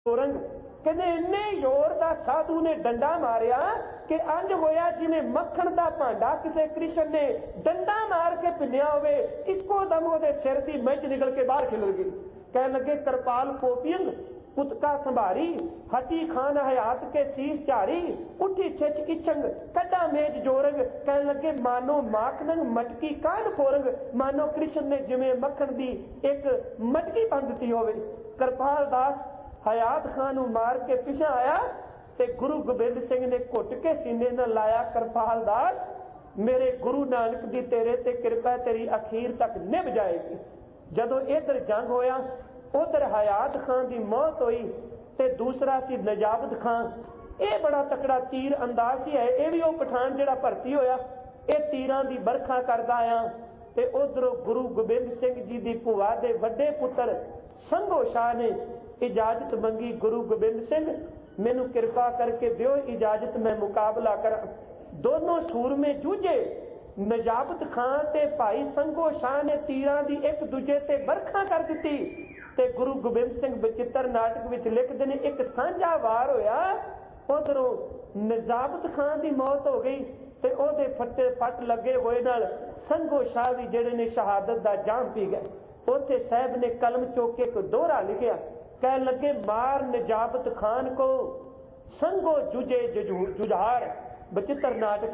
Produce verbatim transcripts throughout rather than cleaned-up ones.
औरंग कहते इन्ने जोर का साधु ने डंडा मारिया कि अंज होया जिवें मक्खन का भांडा किसी कृष्ण ने डंडा मार के पिन्या होवे, इको दम ओदे सिर की मिंच निकल के बाहर खिलर गई। कह लगे कृपाल कोपियंग पुतका संभारी, हटी खान हयात के शीश चारी, उठी छिच इछंग कड़ा मेज जोरंग। कह लगे मानो माखनंग मटकी कान फोरंग, मानो कृष्ण ने जिवें मक्खन की एक मटकी बन दी होवे। कृपाल दास हयात खान मार के पिछा आया ते गुरु गोबिंद सिंह ने घुट के सीने न लाया, कृपाल दास मेरे गुरु नानक दी तेरे ते कृपा तेरी अखीर तक निभ जाएगी। जदों इधर जंग होया उधर हयात खान की मौत हुई ते दूसरा सी नजाबत खान। ये बड़ा तकड़ा तीर अंदाज ही है, यह भी वह पठान जिहड़ा भर्ती होया, ये तीरां की बरखा करदा आया ते उधरों गुरु गोबिंद सिंह जी की भूआ दे वड्डे पुत्र संघो शाह ने इजाजत मंगी। गुरु गोबिंद सिंह मैनू कृपा करके दिओ इजाजत, मैं मुकाबला करा। दोनों सूरमे जूझे, नजाबत खान ते भाई संघो शाह ने तीरां दी एक दूजे ते बरखा कर दी ते गुरु गोबिंद सिंह बचित्र नाटक विच लिखदे ने एक सांझा वार होया, उधरों नजाबत खान की मौत हो गई ते ओदे फट्टे फट लगे होए नाल संघो शाह भी जिहड़े ने शहादत दा जाम पी गए। उत्थे साहब ने कलम चौक के एक दोहरा लिखिया, कह लगे मार नजाबत खान को संघो जुजे जुझार। बचित्र नाटक,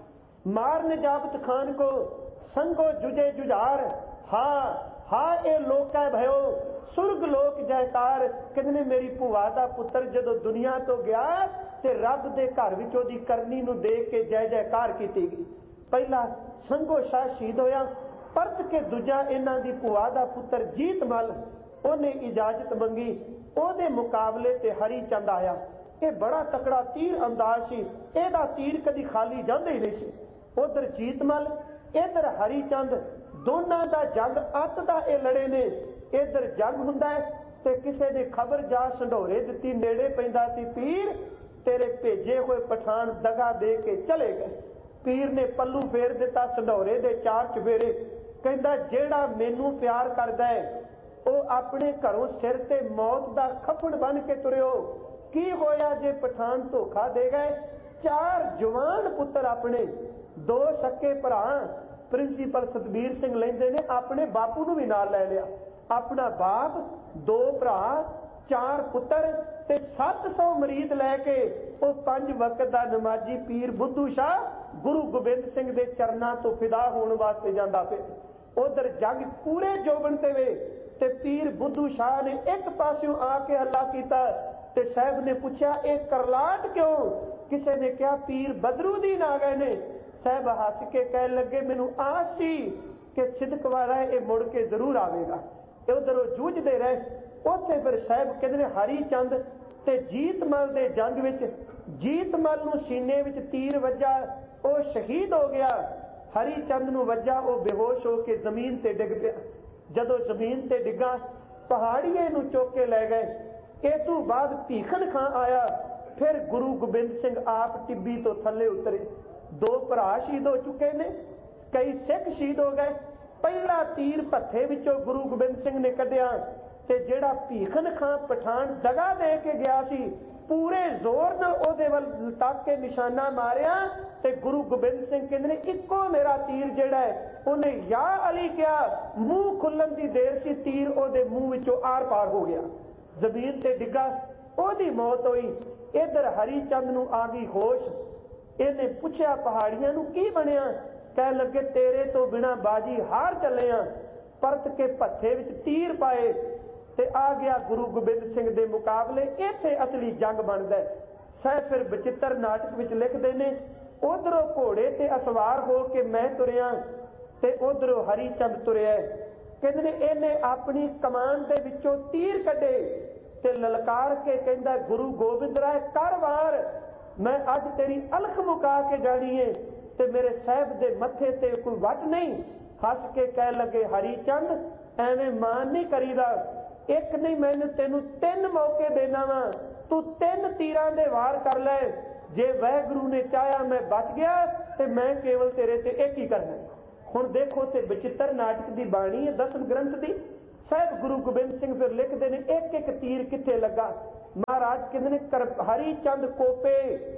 मार नजाबत खान को संघो जुजे जुझार, हाँ हाँ ए लोका भयो सुरग लोक जयकार। कहने मेरी भूआ दा पुत्र जदों दुनिया तो गया ते रब दे घर विच ओदी करनी नूं देख के जय जयकार कीती गई। पहला संघो शाह शहीद होया, परत के दूजा इन्हां दी भूआ दा पुत्र जीत मल उन्हें इजाजत मंगी, ओदे मुकाबले ते हरी चंद आया। ये बड़ा तकड़ा तीर अंदाज सी, एदा तीर कदी खाली जांदे ही नहीं सी। उधर जीतमल इधर हरी चंद, दोनों का जंग अत दा ये लड़े ने। इधर जंग हुंदा है ते किसे ने खबर जा संढोरे दिती, नेड़े पैंदा सी पीर तेरे भेजे हुए पठान दगा दे के चले गए। पीर ने पल्लू फेर दिता संढोरे दे चार चफेरे, कहंदा जेड़ा मैनू प्यार करदा है वह अपने घरों सिर ते मौत दा खफन बन के तुरियो। की होया जे पठान धोखा दे गए। चार जवान पुत्र अपने, दो सके भरा प्रिंसीपल सतबीर सिंह लेंदे ने अपने बापू नूं भी नाल लै लिया। अपना बाप, दो भरा, चार पुत्र ते सत्त सौ मरीद लैके वो पंज वक्त का नमाजी पीर बुद्धू शाह गुरु गोबिंद सिंह दे चरनां तो फिदा होने वास्ते जांदा पे। उधर जंग पूरे जोबन ते वे ते पीर बुद्धू शाह ने एक पासों आके हल्ला कीता ते साहब ने पूछा ये करलाट क्यों? किसी ने कहा पीर बदरुद्दीन आ गए ने। साहब हस के कह लगे मैनू आस सी कि सिदक वाला ये मुड़ के जरूर आवेगा। उधरों जूझते रहे। उत्थे फिर साहब कहते हैं हरी चंद ते जीतमल दे जंग विच जीतमल नूं सीने विच तीर वजा, वो शहीद हो गया। हरी चंद नूं वजा, वो बेहोश होकर जमीन ते डिग पिया। जदों जमीन ते डिगा पहाड़िए नूं चुक के लै गए। इस तों बाद भीखन खां आया, फिर गुरु गोबिंद सिंह आप टिब्बी तो थले उतरे। दो भरा शहीद हो चुके ने, कई सिख शहीद हो गए। पहला तीर भत्थे विचों गुरु गोबिंद सिंह ने कढ़िया ते जिहड़ा भीखन खां पठान दगा दे के गया सी पूरे जोर नाल ओहदे वल तक के निशाना मारिया ते गुरु गोबिंद सिंह कहंदे ने इक्को मेरा तीर जिहड़ा है उन्हें या अली कहा, मूँह खुलन की देर सी तीर ओहदे मूँह विचों आर पार हो गया, जमीन ते डिगा, ओहदी मौत हुई। इधर हरी चंद नूं आ गई होश। इहने पुछया पहाड़ियां नूं की बनिया? कह लगे तेरे तो बिना बाजी हार चले आ। परत के भत्थे विच तीर पाए ते आ गया गुरु गोबिंद सिंह दे मुकाबले। इत्थे असली जंग बनदा है। सह फिर बचित्र नाटक विच लिखदे ने उधरों घोड़े ते असवार हो के मैं तुरिया ते उधरों हरी चंद तुरिया। कहंदे ने इहने अपनी कमान दे विचों तीर कढे ते ललकार के कहंदा गुरु गोबिंद राय कर वार, मैं अज तेरी अलख मुका के जानी है ते मेरे साहब दे मथे ते कोई वट नहीं। हस के कह लगे हरी चंद एवें मान नहीं करीदा, एक नहीं मैनू तेनू तीन मौके देना वा, तू तीन तीरां दे वार कर ले। जे वाहिगुरू ने चाहा मैं बच गया ते मैं केवल तेरे ते एक ही करना। हुण देखो ते बचित्र नाटक की बाणी है दसम ग्रंथ की, ਸਾਹਿਬ ਗੁਰੂ ਗੋਬਿੰਦ ਸਿੰਘ ਫਿਰ ਲਿਖਦੇ ਨੇ ਇੱਕ ਇੱਕ ਤੀਰ ਕਿੱਥੇ ਲੱਗਾ। ਮਹਾਰਾਜ ਕਹਿੰਦੇ ਨੇ ਕਰ ਹਰੀ ਚੰਦ ਕੋਪੇ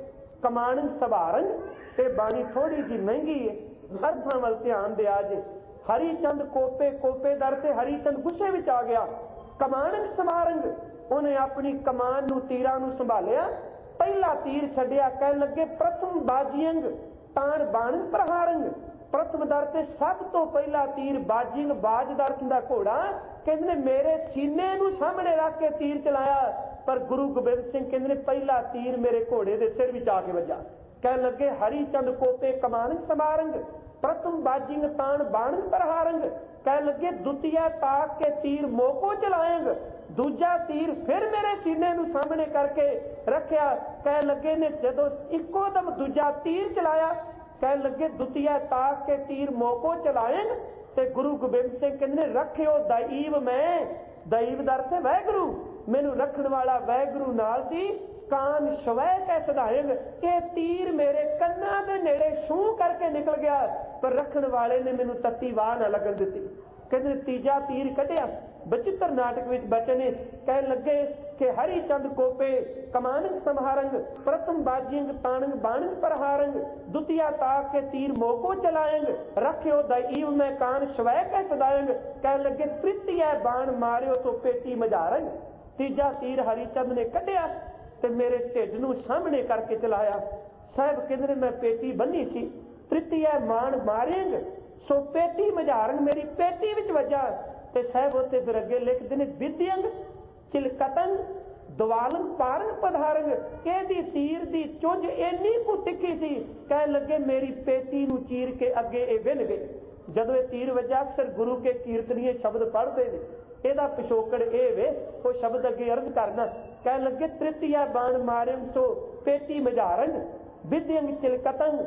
ਕਮਾਣ ਸਵਾਰੰਗ, ਤੇ ਬਾਣੀ ਥੋੜੀ ਜਿਹੀ ਮਹਿੰਗੀ ਹੈ, ਅਰਥਾਂ ਵੱਲ ਧਿਆਨ ਦਿਆ ਜੇ। ਹਰੀ ਚੰਦ ਕੋਪੇ, ਕੋਪੇ ਦਰ ਤੇ ਹਰੀ ਚੰਦ ਗੁੱਸੇ ਵਿੱਚ ਆ ਗਿਆ। ਕਮਾਣ ਸਵਾਰੰਗ, ਉਹਨੇ ਆਪਣੀ ਕਮਾਨ ਨੂੰ ਤੀਰਾਂ ਨੂੰ ਸੰਭਾਲਿਆ, ਪਹਿਲਾ ਤੀਰ ਛੱਡਿਆ, ਕਹਿਣ ਲੱਗੇ ਪ੍ਰਥਮ ਬਾਜੀਅੰਗ ਤਾਣ ਬਾਣ ਪ੍ਰਹਾਰੰਗ। ਪ੍ਰਥਮ ਦਰ ਤੇ ਸਭ ਤੋਂ ਪਹਿਲਾ ਤੀਰ ਬਾਜੀਅੰਗ, ਬਾਜ ਦਰ ਦਾ ਘੋੜਾ, ਕਹਿੰਦੇ ਨੇ ਮੇਰੇ ਸੀਨੇ ਨੂੰ ਸਾਹਮਣੇ ਰੱਖ ਕੇ ਤੀਰ ਚਲਾਇਆ। ਪਰ ਗੁਰੂ ਗੋਬਿੰਦ ਸਿੰਘ ਕਹਿੰਦੇ ਨੇ ਪਹਿਲਾ ਤੀਰ ਮੇਰੇ ਘੋੜੇ ਦੇ ਸਿਰ ਵਿੱਚ ਆ ਕੇ ਵੱਜਾ। ਕਹਿਣ ਲੱਗੇ ਹਰੀ ਚੰਦ ਕੋਪੇ ਕਮਾਨ ਸਮਾਰੰਗ, ਪ੍ਰਥਮ ਬਾਜਿੰਗ ਤਾਣ ਬਾਣ ਪ੍ਰਹਾਰੰਗ। ਕਹਿਣ ਲੱਗੇ ਦੁਤੀਆ ਤਾਕ ਕੇ ਤੀਰ ਮੋਕੋ ਚਲਾਏਂਗ, ਦੂਜਾ ਤੀਰ ਫਿਰ ਮੇਰੇ ਸੀਨੇ ਨੂੰ ਸਾਹਮਣੇ ਕਰਕੇ ਰੱਖਿਆ। ਕਹਿਣ ਲੱਗੇ ਨੇ ਜਦੋਂ ਇੱਕੋ ਦਮ ਦੂਜਾ ਤੀਰ ਚਲਾਇਆ, ਕਹਿਣ ਲੱਗੇ ਦੁਤੀਆ ਤਾਕ ਕੇ ਤੀਰ ਮੋਕੋ ਚਲਾਏਂਗ। ਤੇ ਗੁਰੂ ਗੋਬਿੰਦ ਸਿੰਘ ਕਹਿੰਦੇ ਨੇ ਰੱਖਿਓ ਦਈਵ ਮੈਂ, ਦਈਵ ਦਰ ਤੇ ਵਾਹਿਗੁਰੂ, ਮੈਨੂੰ ਰੱਖਣ ਵਾਲਾ ਵਾਹਿਗੁਰੂ ਨਾਲ ਸੀ। ਕਾਨ ਸ਼ਵੈ ਕੈ ਸਦਾਇੰਗ, ਇਹ ਤੀਰ ਮੇਰੇ ਕੰਨਾਂ ਦੇ ਨੇੜੇ ਛੂਹ ਕਰਕੇ ਨਿਕਲ ਗਿਆ, ਪਰ ਰੱਖਣ ਵਾਲੇ ਨੇ ਮੈਨੂੰ ਤੱਤੀ ਵਾਹ ਨਾ ਲੱਗਣ ਦਿੱਤੀ। ਕਹਿੰਦੇ ਤੀਜਾ ਤੀਰ ਕੱਢਿਆ। ਬਚਿੱਤਰ ਨਾਟਕ ਵਿੱਚ ਬਚਨ ਨੇ ਕਹਿਣ ਲੱਗੇ ਕਿ ਹਰੀ ਚੰਦ ਕੋਪੇ ਕਮਾਨੰਗ ਸੰਹਾਰੰਗ, ਪ੍ਰਥਮ ਬਾਜਿੰਗ ਤਾਣੰਗ ਬਾਣੰਗ ਪ੍ਰਹਾਰੰਗ, ਦੁਤੀਆ ਤਾਕ ਕੇ ਤੀਰ ਮੋਕੋ ਚਲਾਏਂਗ, ਰੱਖਿਓ ਦਈਵ ਮੈਂ ਕਾਨ ਸ਼ਵੈ ਕੈ ਸਦਾਇੰਗ। ਕਹਿਣ ਲੱਗੇ ਤ੍ਰਿਤੀਆ ਬਾਣ ਮਾਰਿਓ ਸੋ ਪੇਟੀ ਮਝਾਰੰਗ। ਤੀਜਾ ਤੀਰ ਹਰੀ ਚੰਦ ਨੇ ਕੱਢਿਆ ਤੇ ਮੇਰੇ ਢਿੱਡ ਨੂੰ ਸਾਹਮਣੇ ਕਰਕੇ ਚਲਾਇਆ। ਸਾਹਿਬ ਕਹਿੰਦੇ ਨੇ ਮੈਂ ਪੇਟੀ ਬੰਨੀ ਸੀ, ਤ੍ਰਿਤੀਆ ਮਾਣ ਮਾਰੇਂਗ ਸੋ ਪੇਟੀ ਮਝਾਰੰਗ, ਮੇਰੀ ਪੇਟੀ ਵਿੱਚ ਵੱਜਾ। ਤੇ ਸਾਹਿਬ ਉੱਥੇ ਫਿਰ ਅੱਗੇ ਲਿਖਦੇ ਨੇ ਵਿਦਿਅੰਗ ਚਿਲਕਤੰਗ ਦਵਾਲੰਗ ਪਾਰੰਗ ਪਧਾਰੰਗ, ਇਹਦੀ ਤੀਰ ਦੀ ਚੁੰਝ ਇੰਨੀ ਕੁ ਤਿੱਖੀ ਸੀ, ਕਹਿਣ ਲੱਗੇ ਮੇਰੀ ਪੇਟੀ ਨੂੰ ਚੀਰ ਕੇ ਅੱਗੇ ਇਹ ਵਿੰਨ ਗਏ। ਜਦੋਂ ਇਹ ਤੀਰ ਵੱਜਾ, ਅਕਸਰ ਗੁਰੂ ਕੇ ਕੀਰਤਨੀਏ ਸ਼ਬਦ ਪੜ੍ਹਦੇ ਨੇ, ਇਹਦਾ ਪਿਛੋਕੜ ਇਹ ਵੇ, ਉਹ ਸ਼ਬਦ ਅੱਗੇ ਅਰਜ਼ ਕਰਨਾ। ਕਹਿਣ ਲੱਗੇ ਤ੍ਰਿਤੀਆ ਬਾਣ ਮਾਰਿੰਗ ਸੋ ਪੇਟੀ ਮਝਾਰੰਗ, ਵਿਦਿਅੰਗ ਚਿਲਕਤੰਗ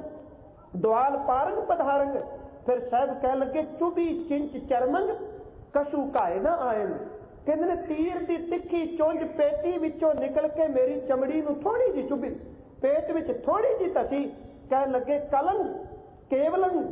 ਦਵਾਲ ਪਾਰੰਗ ਪਧਾਰੰਗ। ਫਿਰ ਸਾਹਿਬ ਕਹਿਣ ਲੱਗੇ ਚੁਬੀ ਚਿੰਚ ਚਰਮੰਗ ਕਸ਼ੂ ਘਾਏ ਨਾ ਆਇੰਗ। ਕਹਿੰਦੇ ਨੇ ਤੀਰ ਦੀ ਤਿੱਖੀ ਚੁੰਝ ਪੇਟੀ ਵਿੱਚੋਂ ਨਿਕਲ ਕੇ ਮੇਰੀ ਚਮੜੀ ਨੂੰ ਥੋੜੀ ਜਿਹੀ ਚੁਭੀ, ਪੇਟ ਵਿੱਚ ਥੋੜੀ ਜਿਹੀ ਧਸੀ। ਕਹਿਣ ਲੱਗੇ ਕਲੰਗ ਕੇਵਲੰਗ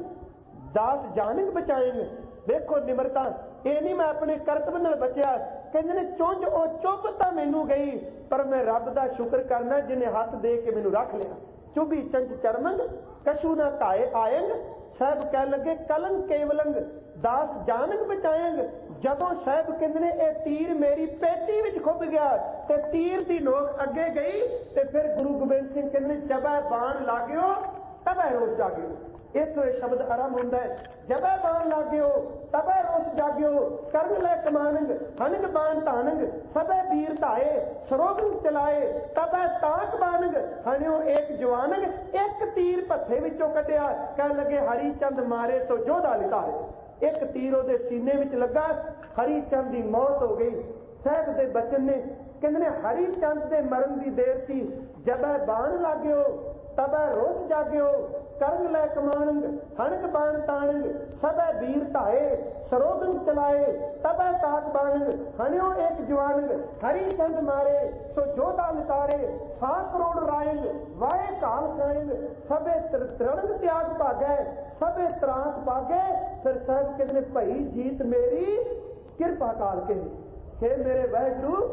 ਦਾਸ ਜਾਨੰਗ ਬਚਾਏਂਗ। ਦੇਖੋ ਨਿਮਰਤਾ, ਇਹ ਨਹੀਂ ਮੈਂ ਆਪਣੇ ਕਰਤਵ ਨਾਲ ਬਚਿਆ। ਕਹਿੰਦੇ ਨੇ ਚੁੰਝ ਉਹ ਚੁੱਭ ਤਾਂ ਮੈਨੂੰ ਗਈ, ਪਰ ਮੈਂ ਰੱਬ ਦਾ ਸ਼ੁਕਰ ਕਰਨਾ ਜਿਹਨੇ ਹੱਥ ਦੇ ਕੇ ਮੈਨੂੰ ਰੱਖ ਲਿਆ। ਚੁਬੀ ਚੰਚ ਚਰਮੰਗ ਕਸ਼ੂ ਨਾ ਘਾਏ ਆਇੰਗ। ਸਾਹਿਬ ਕਹਿਣ ਲੱਗੇ ਕਲੰਗ ਕੇਵਲੰਗ ਦਾਸ ਜਾਨੰਗ ਬਚਾਏਂਗ। ਜਦੋਂ ਸਾਹਿਬ ਕਹਿੰਦੇ ਨੇ ਇਹ ਤੀਰ ਮੇਰੀ ਪੇਟੀ ਵਿੱਚ ਖੁੱਭ ਗਿਆ ਤੇ ਤੀਰ ਦੀ ਨੋਕ ਅੱਗੇ ਗਈ, ਤੇ ਫਿਰ ਗੁਰੂ ਗੋਬਿੰਦ ਸਿੰਘ ਕਹਿੰਦੇ ਨੇ ਜਬੈ ਬਾਣ ਲਾਗਿਓ ਤਬੈ ਰੋਸ ਜਾਗਿਓ। ਇੱਥੋਂ ਇਹ ਸ਼ਬਦ ਆਰੰਭ ਹੁੰਦਾ ਹੈ, ਜਬੈ ਬਾਣ ਲਾਗਿਓ ਤਬੈ ਰੋਸ ਜਾਗਿਓ, ਕਰਨ ਲੈ ਕਮਾਨੰਗ ਹਨਗ ਬਾਣ ਧਾਨੰਗ, ਸਭੈ ਵੀਰ ਧਾਏ ਸਰੋਗੰਗ ਚਲਾਏ, ਤਬੈ ਤਾਕ ਬਾਨੰਗ ਹਣਿਓ ਏਕ ਜਵਾਨੰਗ। ਇੱਕ ਤੀਰ ਭੱਥੇ ਵਿੱਚੋਂ ਕੱਢਿਆ, ਕਹਿਣ ਲੱਗੇ ਹਰੀ ਚੰਦ ਮਾਰੇ ਸੋ ਜੋਧਾ ਲਿਤਾਏ। ਇੱਕ ਤੀਰ ਉਹਦੇ ਸੀਨੇ ਵਿੱਚ ਲੱਗਾ, ਹਰੀ ਚੰਦ ਦੀ ਮੌਤ ਹੋ ਗਈ। ਸਾਹਿਬ ਦੇ ਬਚਨ ਨੇ ਕਹਿੰਦੇ ਨੇ ਹਰੀ ਚੰਦ ਦੇ ਮਰਨ ਦੀ ਦੇਰ ਸੀ, ਜਬੈ ਬਾਣ ਲਾਗਿਓ ਤਬੈ ਰੋਸ ਜਾਗਿਓ, ਕਰਨ ਲੈ ਕਮਾਨੰਗ ਹਣਕ ਬਾਣ ਤਾਣੰਗ, ਸਭੈ ਵੀਰ ਧਾਏ ਸਰੋਗੰਗ ਚਲਾਏ, ਤਬੈ ਤਾਕ ਬਾਣੰਗ ਹਣਿਓ ਏਕ ਜਵਾਨੰਗ। ਹਰੀ ਚੰਦ ਮਾਰੇ ਸੋ ਜੋਧਾ ਲਿਤਾਰੇ, ਸਾ ਕਰੋੜ ਰਾਇੰਗ ਵਾਏ ਕਾਲ ਖਾਇੰਗ, ਸਭੇ ਤ੍ਰਿਣੰਗ ਤਿਆਗ ਭਾਗੈ ਸਭੇ ਤਰਾਸ ਭਾਗੇ। ਫਿਰ ਸਾਹਿਬ ਕਹਿੰਦੇ ਭਈ ਜੀਤ ਮੇਰੀ ਕਿਰਪਾ ਕਾਲ ਕੇ, हे ਮੇਰੇ ਵਾਹਿਗੁਰੂ